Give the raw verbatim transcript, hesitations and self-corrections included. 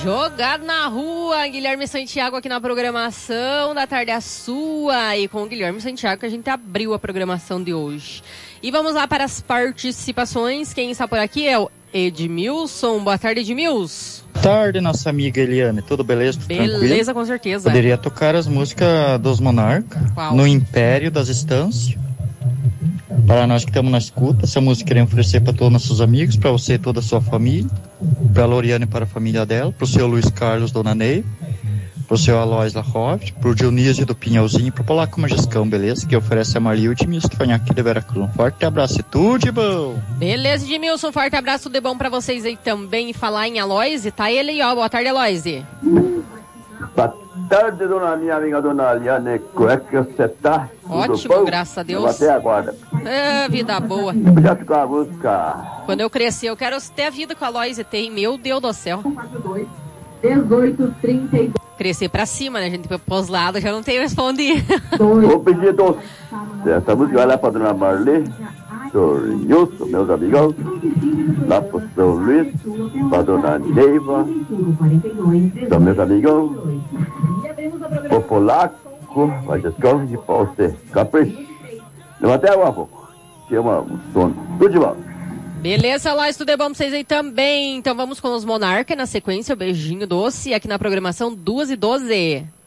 Jogado na rua, Guilherme Santiago aqui na programação da Tarde é Sua. E com o Guilherme Santiago que a gente abriu a programação de hoje. E vamos lá para as participações. Quem está por aqui é o Edmilson. Boa tarde, Edmilson. Boa tarde, nossa amiga Eliane. Tudo beleza? Tudo beleza, tranquilo? Com certeza. Poderia tocar as músicas dos Monarca. Qual? No Império das Estâncias. Para nós que estamos na escuta, essa música queremos oferecer para todos nossos amigos, para você e toda a sua família, para a Loriane e para a família dela, para o seu Luiz Carlos Dona Ney, para o seu Aloys Larroche, para o Dionísio do Pinhalzinho, para o Polaco Majescão, beleza? Que oferece a Marilde e Milson aqui de Veracruz. Um forte abraço e tudo de bom! Beleza, Edmilson, um forte abraço, tudo de bom para vocês aí também. E falar em Aloys, tá ele aí, ó. Boa tarde, Aloys. Boa tarde, dona minha amiga dona Eliane. Como é que você tá? Ótimo, bom? Graças a Deus. Até agora. É, vida boa. Já ficou a música. Quando eu crescer, eu quero ter a vida que a Aloys tem. Meu Deus do céu. dezoito, trinta e dois. Crescer pra cima, né? A gente pôs lado, já não tem respondido. Vou pedir doce. Essa música vai lá pra dona Marli, senhor Nilson, meus amigos. Lá pro seu Luiz, pra dona Neiva. São meus amigos. O Polaco, vai descobrir pra você. Capricho. Até agora há pouco. Te amamos, sono. Tudo de bom. Beleza, Lois, tudo é bom pra vocês aí também. Então vamos com os Monarca na sequência, o beijinho doce aqui na programação duas e doze.